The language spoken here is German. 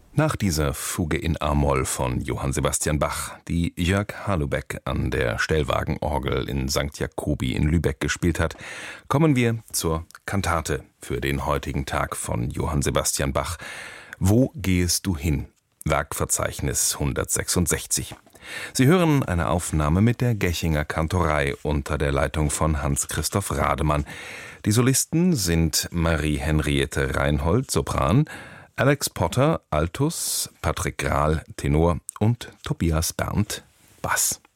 Nach dieser Fuge in A-Moll von Johann Sebastian Bach, die Jörg Halubeck an der Stellwagenorgel in St. Jakobi in Lübeck gespielt hat, kommen wir zur Kantate für den heutigen Tag von Johann Sebastian Bach. Wo gehest du hin? Werkverzeichnis 166. Sie hören eine Aufnahme mit der Gechinger Kantorei unter der Leitung von Hans-Christoph Rademann. Die Solisten sind Marie-Henriette Reinhold, Sopran, Alex Potter, Altus, Patrick Grahl, Tenor und Tobias Berndt, Bass.